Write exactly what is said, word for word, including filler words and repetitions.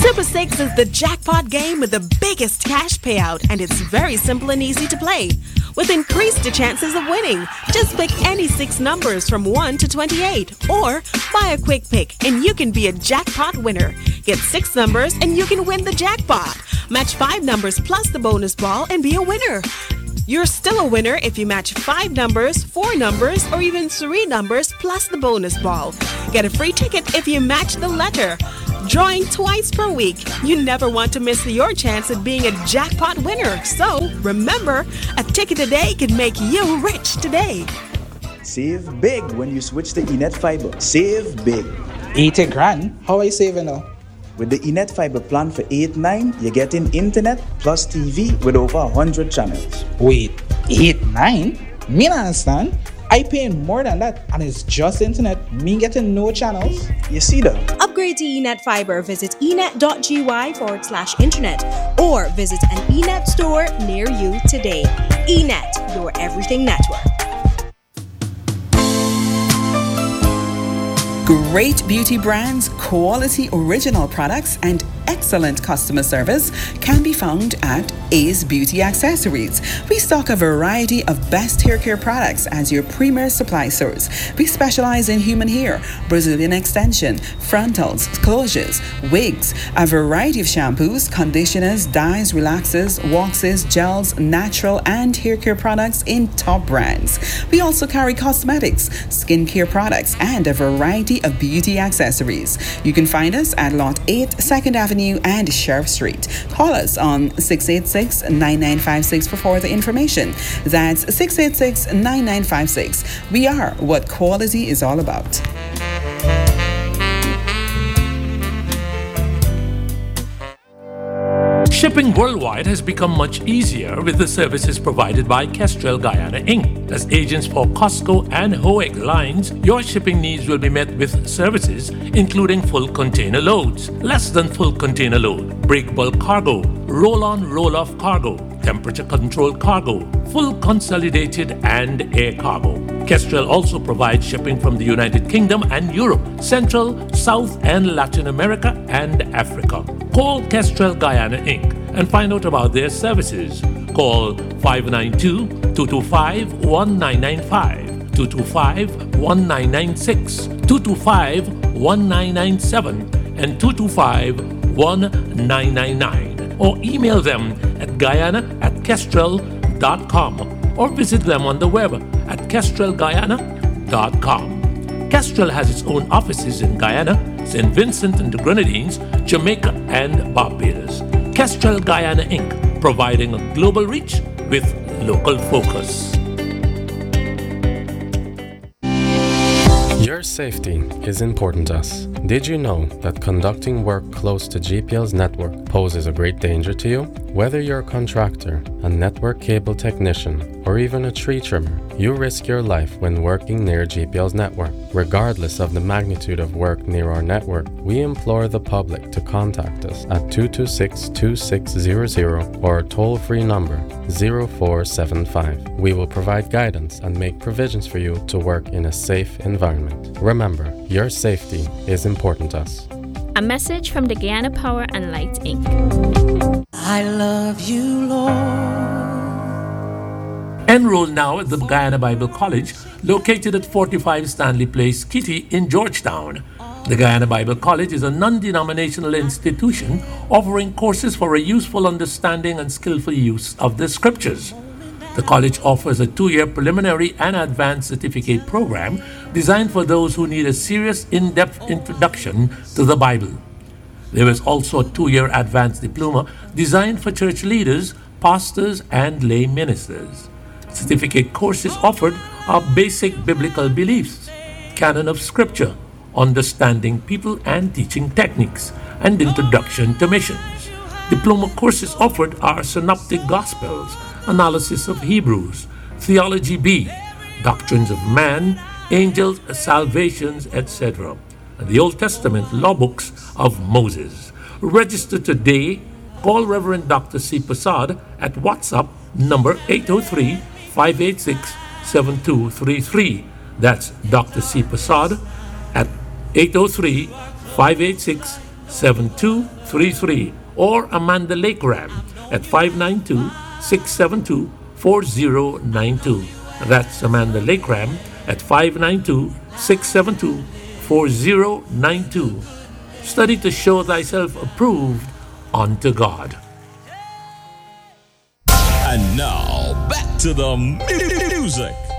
Super six is the jackpot game with the biggest cash payout, and it's very simple and easy to play. With increased chances of winning, just pick any six numbers from one to twenty-eight, or buy a quick pick and you can be a jackpot winner. Get six numbers and you can win the jackpot. Match five numbers plus the bonus ball and be a winner. You're still a winner if you match five numbers, four numbers, or even three numbers plus the bonus ball. Get a free ticket if you match the letter. Drawing twice per week. You never want to miss your chance at being a jackpot winner. So, remember, a ticket a day can make you rich today. Save big when you switch to eNet Fiber. Save big. eighty grand? How are you saving now? With the eNet Fiber plan for eight nine, you're getting internet plus T V with over one hundred channels. Wait, eight nine? Me not understand. I paying more than that, and it's just internet. Me getting no channels. You see that? Upgrade to eNet Fiber. Visit enet.gy forward slash internet or visit an eNet store near you today. eNet, your everything network. Great beauty brands, quality original products, and excellent customer service can be found at Ace Beauty Accessories. We stock a variety of best hair care products as your premier supply source. We specialize in human hair, Brazilian extension, frontals, closures, wigs, a variety of shampoos, conditioners, dyes, relaxers, waxes, gels, natural and hair care products in top brands. We also carry cosmetics, skincare products, and a variety of beauty accessories. You can find us at Lot eight, second Avenue and Sheriff Street. Call us on six eight six, nine nine five six for further information. That's six eight six, nine nine five six. We are what quality is all about. Shipping worldwide has become much easier with the services provided by Kestrel Guyana Incorporated. As agents for Costco and Hoeg lines, your shipping needs will be met with services including full container loads, less than full container load, break bulk cargo, roll-on roll-off cargo, temperature controlled cargo, full consolidated and air cargo. Kestrel also provides shipping from the United Kingdom and Europe, Central, South and Latin America and Africa. Call Kestrel Guyana Incorporated and find out about their services. Call five nine two, two two five, one nine nine five, two two five, one nine nine six, two two five, one nine nine seven, and two two five, one nine nine nine, or email them at guyana at kestrel dot com or visit them on the web at kestrel guyana dot com. Kestrel has its own offices in Guyana, Saint Vincent and the Grenadines, Jamaica, and Barbados. Kestrel Guyana Incorporated, providing a global reach with local focus. Your safety is important to us. Did you know that conducting work close to G P L's network poses a great danger to you? Whether you're a contractor, a network cable technician, or even a tree trimmer, you risk your life when working near G P L's network. Regardless of the magnitude of work near our network, we implore the public to contact us at two two six, two six zero zero or our toll-free number zero four seven five. We will provide guidance and make provisions for you to work in a safe environment. Remember, your safety is important to us. A message from the Guyana Power and Light Incorporated. I love you, Lord. Enroll now at the Guyana Bible College, located at forty-five Stanley Place, Kitty in Georgetown. The Guyana Bible College is a non-denominational institution offering courses for a useful understanding and skillful use of the scriptures. The college offers a two-year preliminary and advanced certificate program designed for those who need a serious, in-depth introduction to the Bible. There is also a two-year advanced diploma designed for church leaders, pastors, and lay ministers. Certificate courses offered are basic biblical beliefs, canon of scripture, understanding people and teaching techniques, and introduction to missions. Diploma courses offered are synoptic gospels, analysis of Hebrews, theology B, doctrines of man, angels, salvations, et cetera, and the Old Testament law books of Moses. Register today. Call Reverend Doctor C. Prasad at WhatsApp number eight oh three, five eight six, seven two three three. That's Doctor C. Prasad at eight oh three, five eight six, seven two three three or Amanda Lakeram at five nine two, six seven two, four zero nine two. That's Amanda Lakeram at five nine two, six seven two, four zero nine two. Study to show thyself approved unto God. And now, back to the music.